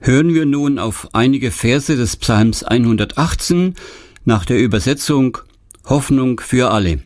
hören wir nun auf einige Verse des Psalms 118 nach der Übersetzung Hoffnung für alle.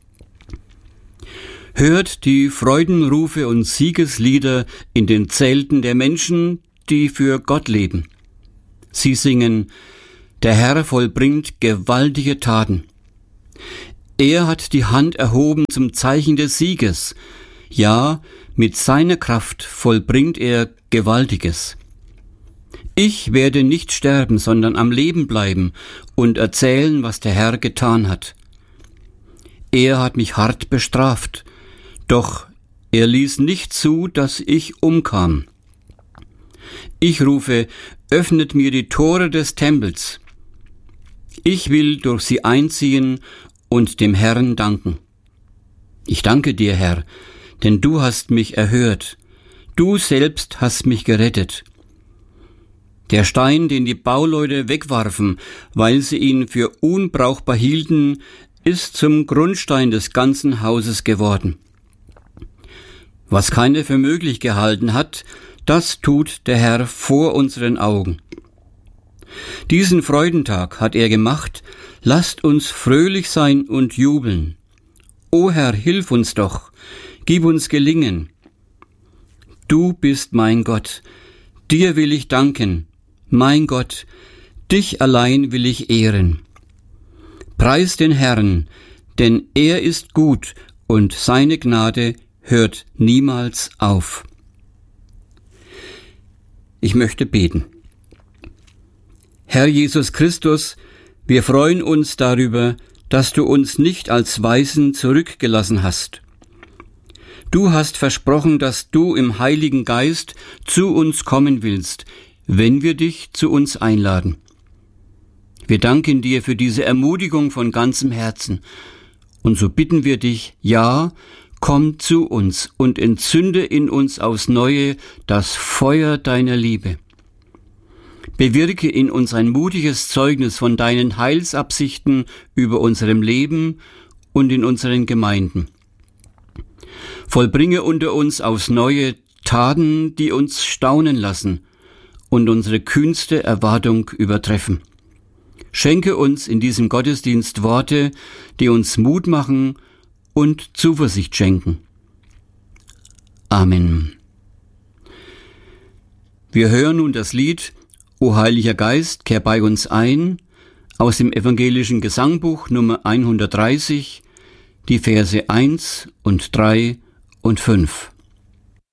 Hört die Freudenrufe und Siegeslieder in den Zelten der Menschen, die für Gott leben. Sie singen: Der Herr vollbringt gewaltige Taten. Er hat die Hand erhoben zum Zeichen des Sieges. Ja, mit seiner Kraft vollbringt er Gewaltiges. Ich werde nicht sterben, sondern am Leben bleiben und erzählen, was der Herr getan hat. Er hat mich hart bestraft, doch er ließ nicht zu, dass ich umkam. Ich rufe: Öffnet mir die Tore des Tempels. Ich will durch sie einziehen und dem Herrn danken. Ich danke dir, Herr, denn du hast mich erhört. Du selbst hast mich gerettet. Der Stein, den die Bauleute wegwarfen, weil sie ihn für unbrauchbar hielten, ist zum Grundstein des ganzen Hauses geworden. Was keiner für möglich gehalten hat, das tut der Herr vor unseren Augen. Diesen Freudentag hat er gemacht, lasst uns fröhlich sein und jubeln. O Herr, hilf uns doch, gib uns Gelingen. Du bist mein Gott, dir will ich danken, mein Gott, dich allein will ich ehren. Preis den Herrn, denn er ist gut und seine Gnade hört niemals auf. Ich möchte beten. Herr Jesus Christus, wir freuen uns darüber, dass du uns nicht als Waisen zurückgelassen hast. Du hast versprochen, dass du im Heiligen Geist zu uns kommen willst, wenn wir dich zu uns einladen. Wir danken dir für diese Ermutigung von ganzem Herzen. Und so bitten wir dich, ja, komm zu uns und entzünde in uns aufs Neue das Feuer deiner Liebe. Bewirke in uns ein mutiges Zeugnis von deinen Heilsabsichten über unserem Leben und in unseren Gemeinden. Vollbringe unter uns aufs Neue Taten, die uns staunen lassen und unsere kühnste Erwartung übertreffen. Schenke uns in diesem Gottesdienst Worte, die uns Mut machen und Zuversicht schenken. Amen. Wir hören nun das Lied O Heiliger Geist, kehr bei uns ein, aus dem evangelischen Gesangbuch Nummer 130, die Verse 1 und 3 und 5.